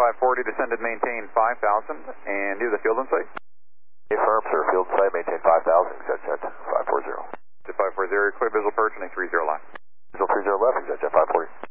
540, descended, maintain 5,000, and do the field and sight. Affirm, sir. Field and sight, maintain 5,000, ExactJet 540. To 540, clear visual approach, and 30 left. Visual 30 left, ExactJet 540.